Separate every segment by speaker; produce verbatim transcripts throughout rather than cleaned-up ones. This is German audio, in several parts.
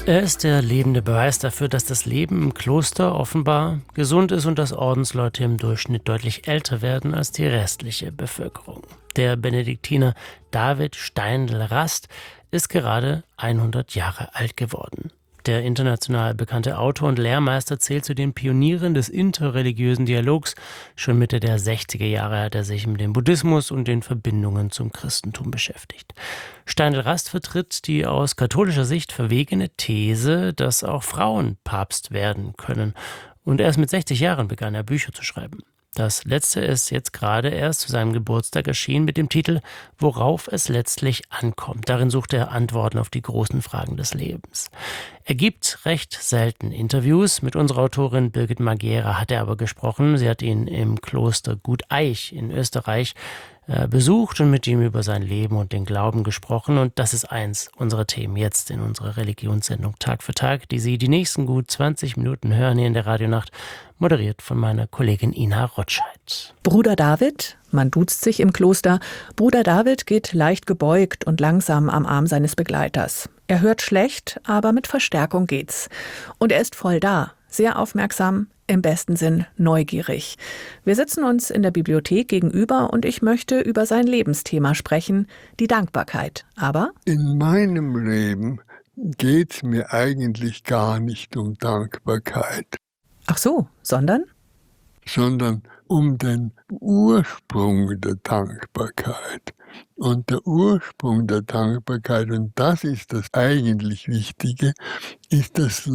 Speaker 1: Er ist der lebende Beweis dafür, dass das Leben im Kloster offenbar gesund ist und dass Ordensleute im Durchschnitt deutlich älter werden als die restliche Bevölkerung. Der Benediktiner David Steindl-Rast ist gerade hundert Jahre alt geworden. Der international bekannte Autor und Lehrmeister zählt zu den Pionieren des interreligiösen Dialogs. Schon Mitte der sechziger Jahre hat er sich mit dem Buddhismus und den Verbindungen zum Christentum beschäftigt. Steindl-Rast vertritt die aus katholischer Sicht verwegene These, dass auch Frauen Papst werden können. Und erst mit sechzig Jahren begann er Bücher zu schreiben. Das letzte ist jetzt gerade erst zu seinem Geburtstag erschienen mit dem Titel »Worauf es letztlich ankommt«. Darin sucht er Antworten auf die großen Fragen des Lebens. Er gibt recht selten Interviews. Mit unserer Autorin Birgit Magera hat er aber gesprochen. Sie hat ihn im Kloster Gut Eich in Österreich äh, besucht und mit ihm über sein Leben und den Glauben gesprochen. Und das ist eins unserer Themen jetzt in unserer Religionssendung Tag für Tag, die Sie die nächsten gut zwanzig Minuten hören hier in der Radionacht, moderiert von meiner Kollegin Ina Rotscheid.
Speaker 2: Bruder David, man duzt sich im Kloster, Bruder David geht leicht gebeugt und langsam am Arm seines Begleiters. Er hört schlecht, aber mit Verstärkung geht's. Und er ist voll da, sehr aufmerksam, im besten Sinn neugierig. Wir sitzen uns in der Bibliothek gegenüber und ich möchte über sein Lebensthema sprechen, die Dankbarkeit. Aber
Speaker 3: in meinem Leben geht's mir eigentlich gar nicht um Dankbarkeit.
Speaker 2: Ach so, sondern?
Speaker 3: Sondern um den Ursprung der Dankbarkeit. Und der Ursprung der Dankbarkeit, und das ist das eigentlich Wichtige, ist das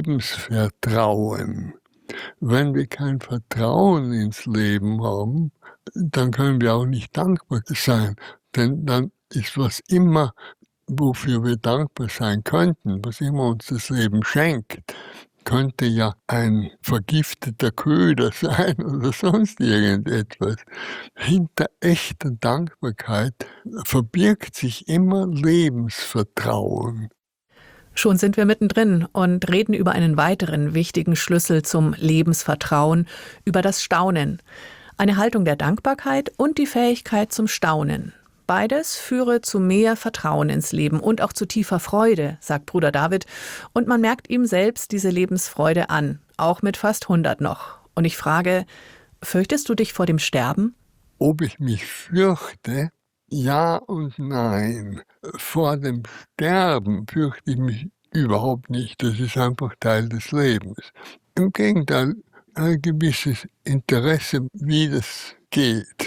Speaker 3: Lebensvertrauen. Wenn wir kein Vertrauen ins Leben haben, dann können wir auch nicht dankbar sein. Denn dann ist was immer, wofür wir dankbar sein könnten, was immer uns das Leben schenkt, könnte ja ein vergifteter Köder sein oder sonst irgendetwas. Hinter echter Dankbarkeit verbirgt sich immer Lebensvertrauen.
Speaker 2: Schon sind wir mittendrin und reden über einen weiteren wichtigen Schlüssel zum Lebensvertrauen, über das Staunen. Eine Haltung der Dankbarkeit und die Fähigkeit zum Staunen. Beides führe zu mehr Vertrauen ins Leben und auch zu tiefer Freude, sagt Bruder David. Und man merkt ihm selbst diese Lebensfreude an, auch mit fast hundert noch. Und ich frage, fürchtest du dich vor dem Sterben?
Speaker 3: Ob ich mich fürchte? Ja und nein. Vor dem Sterben fürchte ich mich überhaupt nicht. Das ist einfach Teil des Lebens. Im Gegenteil, ein gewisses Interesse, wie das geht.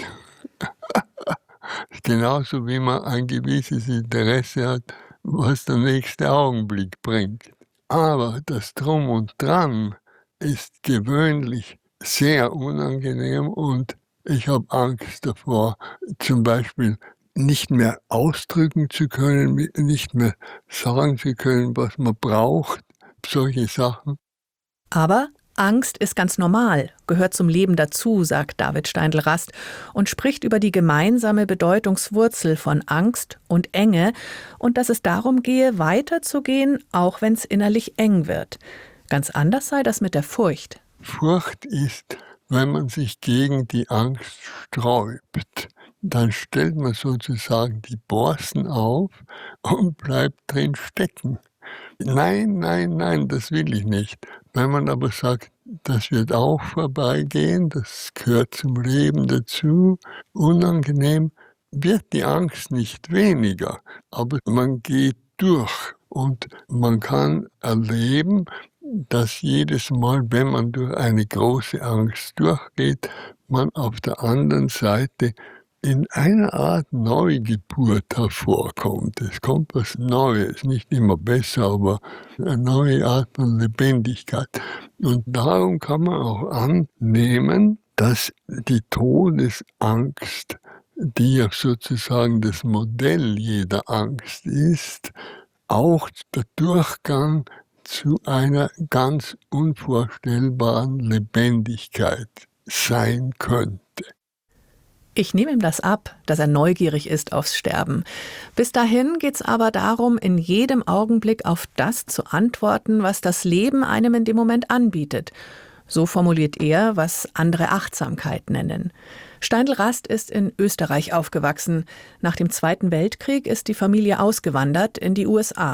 Speaker 3: Genauso wie man ein gewisses Interesse hat, was der nächste Augenblick bringt. Aber das Drum und Dran ist gewöhnlich sehr unangenehm und ich habe Angst davor, zum Beispiel nicht mehr ausdrücken zu können, nicht mehr sagen zu können, was man braucht, solche Sachen.
Speaker 2: Aber Angst ist ganz normal, gehört zum Leben dazu, sagt David Steindl-Rast und spricht über die gemeinsame Bedeutungswurzel von Angst und Enge und dass es darum gehe, weiterzugehen, auch wenn es innerlich eng wird. Ganz anders sei das mit der Furcht.
Speaker 3: Furcht ist, wenn man sich gegen die Angst sträubt. Dann stellt man sozusagen die Borsten auf und bleibt drin stecken. Nein, nein, nein, das will ich nicht. Wenn man aber sagt, das wird auch vorbeigehen, das gehört zum Leben dazu, unangenehm, wird die Angst nicht weniger. Aber man geht durch und man kann erleben, dass jedes Mal, wenn man durch eine große Angst durchgeht, man auf der anderen Seite in einer Art Neugeburt hervorkommt. Es kommt was Neues, nicht immer besser, aber eine neue Art von Lebendigkeit. Und darum kann man auch annehmen, dass die Todesangst, die ja sozusagen das Modell jeder Angst ist, auch der Durchgang zu einer ganz unvorstellbaren Lebendigkeit sein könnte.
Speaker 2: Ich nehme ihm das ab, dass er neugierig ist aufs Sterben. Bis dahin geht's aber darum, in jedem Augenblick auf das zu antworten, was das Leben einem in dem Moment anbietet. So formuliert er, was andere Achtsamkeit nennen. Steindl-Rast ist in Österreich aufgewachsen. Nach dem Zweiten Weltkrieg ist die Familie ausgewandert in die U S A.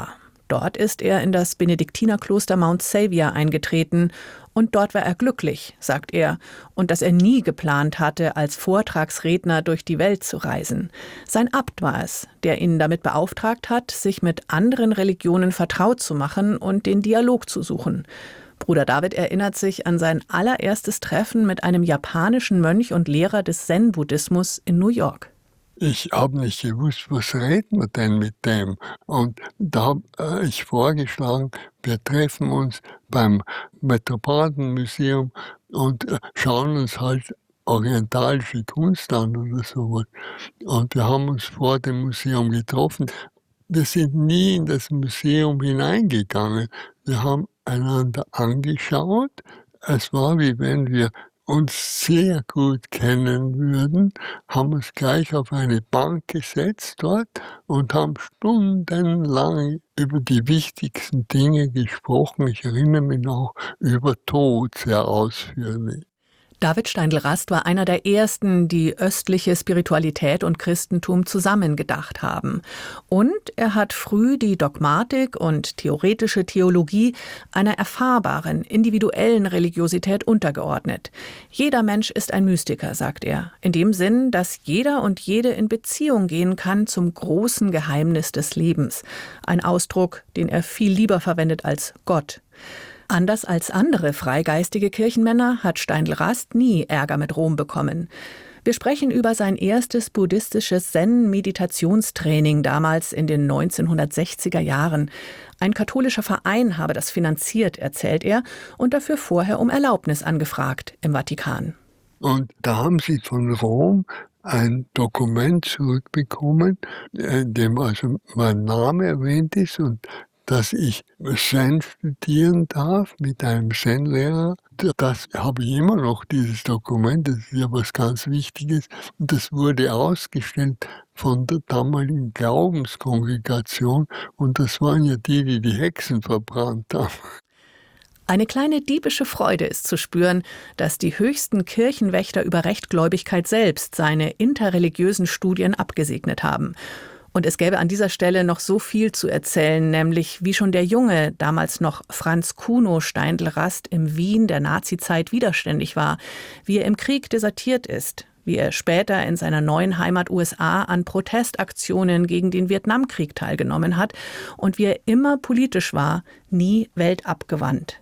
Speaker 2: Dort ist er in das Benediktinerkloster Mount Xavier eingetreten und dort war er glücklich, sagt er, und dass er nie geplant hatte, als Vortragsredner durch die Welt zu reisen. Sein Abt war es, der ihn damit beauftragt hat, sich mit anderen Religionen vertraut zu machen und den Dialog zu suchen. Bruder David erinnert sich an sein allererstes Treffen mit einem japanischen Mönch und Lehrer des Zen-Buddhismus in New York.
Speaker 3: Ich habe nicht gewusst, was reden wir denn mit dem? Und da habe äh, ich vorgeschlagen, wir treffen uns beim Metropolitan-Museum und äh, schauen uns halt orientalische Kunst an oder sowas. Und wir haben uns vor dem Museum getroffen. Wir sind nie in das Museum hineingegangen. Wir haben einander angeschaut. Es war, wie wenn wir uns sehr gut kennen würden, haben uns gleich auf eine Bank gesetzt dort und haben stundenlang über die wichtigsten Dinge gesprochen. Ich erinnere mich noch über Tod sehr ausführlich.
Speaker 2: David Steindl-Rast war einer der ersten, die östliche Spiritualität und Christentum zusammengedacht haben. Und er hat früh die Dogmatik und theoretische Theologie einer erfahrbaren, individuellen Religiosität untergeordnet. Jeder Mensch ist ein Mystiker, sagt er, in dem Sinn, dass jeder und jede in Beziehung gehen kann zum großen Geheimnis des Lebens. Ein Ausdruck, den er viel lieber verwendet als Gott. Anders als andere freigeistige Kirchenmänner hat Steindl-Rast nie Ärger mit Rom bekommen. Wir sprechen über sein erstes buddhistisches Zen-Meditationstraining damals in den neunzehnhundertsechziger Jahren. Ein katholischer Verein habe das finanziert, erzählt er, und dafür vorher um Erlaubnis angefragt im Vatikan.
Speaker 3: Und da haben sie von Rom ein Dokument zurückbekommen, in dem also mein Name erwähnt ist und dass ich Zen studieren darf mit einem Zen-Lehrer. Das habe ich immer noch, dieses Dokument, das ist ja was ganz Wichtiges. Und das wurde ausgestellt von der damaligen Glaubenskongregation. Und das waren ja die, die die Hexen verbrannt haben.
Speaker 2: Eine kleine diebische Freude ist zu spüren, dass die höchsten Kirchenwächter über Rechtgläubigkeit selbst seine interreligiösen Studien abgesegnet haben. Und es gäbe an dieser Stelle noch so viel zu erzählen, nämlich wie schon der junge, damals noch Franz Kuno Steindl-Rast im Wien der Nazizeit widerständig war, wie er im Krieg desertiert ist, wie er später in seiner neuen Heimat U S A an Protestaktionen gegen den Vietnamkrieg teilgenommen hat und wie er immer politisch war, nie weltabgewandt.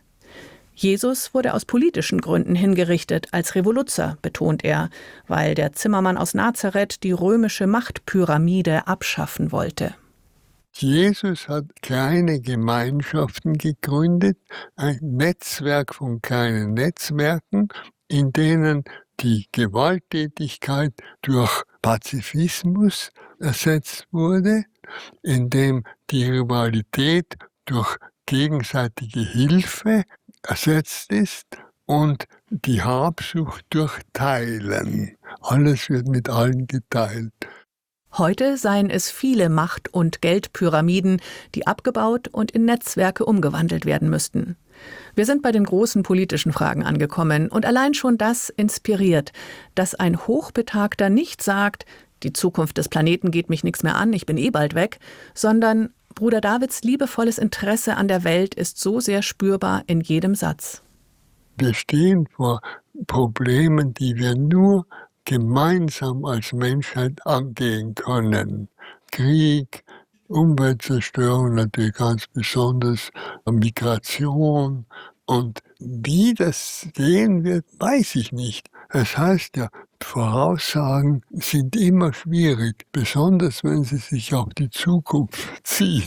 Speaker 2: Jesus wurde aus politischen Gründen hingerichtet, als Revoluzer, betont er, weil der Zimmermann aus Nazareth die römische Machtpyramide abschaffen wollte.
Speaker 3: Jesus hat kleine Gemeinschaften gegründet, ein Netzwerk von kleinen Netzwerken, in denen die Gewalttätigkeit durch Pazifismus ersetzt wurde, in dem die Rivalität durch gegenseitige Hilfe ersetzt ist und die Habsucht durch Teilen. Alles wird mit allen geteilt.
Speaker 2: Heute seien es viele Macht- und Geldpyramiden, die abgebaut und in Netzwerke umgewandelt werden müssten. Wir sind bei den großen politischen Fragen angekommen und allein schon das inspiriert, dass ein Hochbetagter nicht sagt, die Zukunft des Planeten geht mich nichts mehr an, ich bin eh bald weg, sondern Bruder Davids liebevolles Interesse an der Welt ist so sehr spürbar in jedem Satz.
Speaker 3: Wir stehen vor Problemen, die wir nur gemeinsam als Menschheit angehen können. Krieg, Umweltzerstörung natürlich ganz besonders, Migration. Und wie das gehen wird, weiß ich nicht. Es heißt ja, Voraussagen sind immer schwierig, besonders wenn sie sich auf die Zukunft ziehen.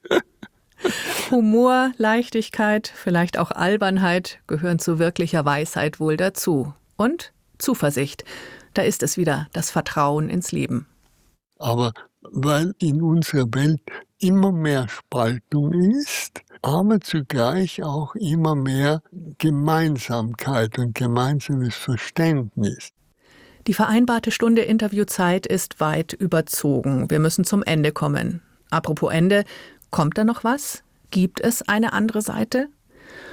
Speaker 2: Humor, Leichtigkeit, vielleicht auch Albernheit gehören zu wirklicher Weisheit wohl dazu. Und Zuversicht. Da ist es wieder, das Vertrauen ins Leben.
Speaker 3: Aber weil in unserer Welt immer mehr Spaltung ist, aber zugleich auch immer mehr Gemeinsamkeit und gemeinsames Verständnis.
Speaker 2: Die vereinbarte Stunde Interviewzeit ist weit überzogen. Wir müssen zum Ende kommen. Apropos Ende, kommt da noch was? Gibt es eine andere Seite?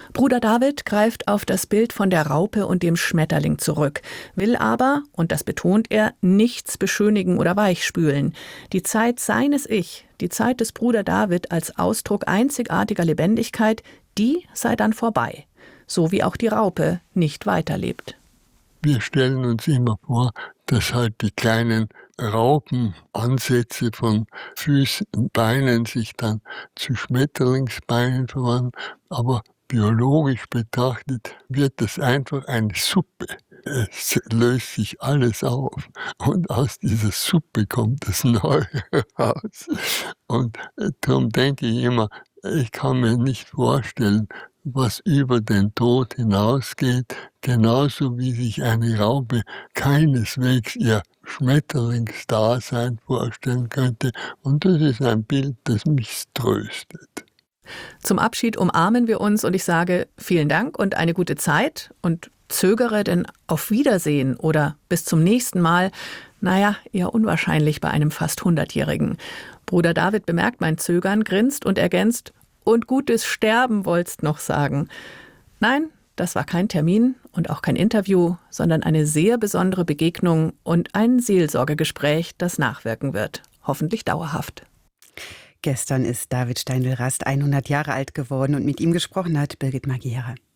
Speaker 2: Bruder David greift auf das Bild von der Raupe und dem Schmetterling zurück, will aber, und das betont er, nichts beschönigen oder weichspülen. Die Zeit seines Ich, die Zeit des Bruder David als Ausdruck einzigartiger Lebendigkeit, die sei dann vorbei, so wie auch die Raupe nicht weiterlebt.
Speaker 3: Wir stellen uns immer vor, dass halt die kleinen Raupenansätze von Füßen und Beinen sich dann zu Schmetterlingsbeinen verwandeln, aber biologisch betrachtet wird das einfach eine Suppe. Es löst sich alles auf und aus dieser Suppe kommt das Neue raus. Und darum denke ich immer, ich kann mir nicht vorstellen, was über den Tod hinausgeht, genauso wie sich eine Raupe keineswegs ihr Schmetterlingsdasein vorstellen könnte. Und das ist ein Bild, das mich tröstet.
Speaker 2: Zum Abschied umarmen wir uns und ich sage vielen Dank und eine gute Zeit und zögere, denn auf Wiedersehen oder bis zum nächsten Mal, naja, eher unwahrscheinlich bei einem fast hundertjährigen. Bruder David bemerkt mein Zögern, grinst und ergänzt: Und gutes Sterben wollt's noch sagen. Nein, das war kein Termin und auch kein Interview, sondern eine sehr besondere Begegnung und ein Seelsorgegespräch, das nachwirken wird. Hoffentlich dauerhaft.
Speaker 4: Gestern ist David Steindl-Rast hundert Jahre alt geworden und mit ihm gesprochen hat Birgit Magiera.